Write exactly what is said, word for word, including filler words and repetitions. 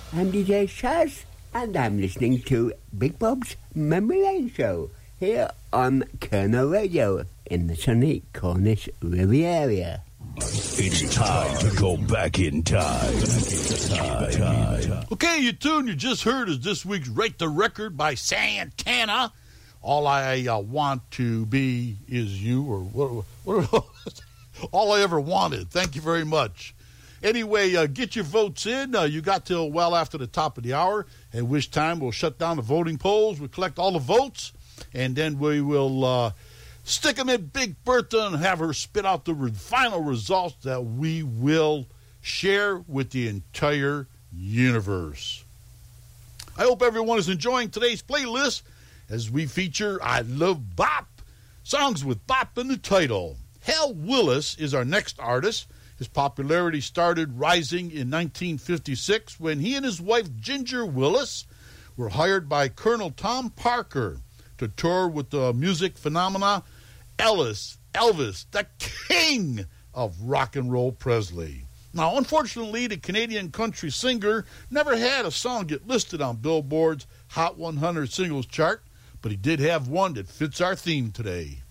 I'm D J Shaz, and I'm listening to Big Bob's Memory Lane Show here on Colonel Radio in the sunny Cornish Riviera. It's time to go back in time. time, time. Okay, your tune you just heard is this week's Rate the Record by Santana. All I uh, want to be is you, or what? what all I ever wanted. Thank you very much. Anyway, uh, get your votes in. Uh, you got till well after the top of the hour, at which time we'll shut down the voting polls. We'll collect all the votes, and then we will uh, stick them in Big Bertha and have her spit out the re- final results that we will share with the entire universe. I hope everyone is enjoying today's playlist as we feature I Love Bop, songs with bop in the title. Hal Willis is our next artist. His popularity started rising in nineteen fifty-six when he and his wife Ginger Willis were hired by Colonel Tom Parker to tour with the music phenomena Elvis, Elvis, the king of rock and roll Presley. Now, unfortunately, the Canadian country singer never had a song get listed on Billboard's Hot one hundred Singles chart, but he did have one that fits our theme today.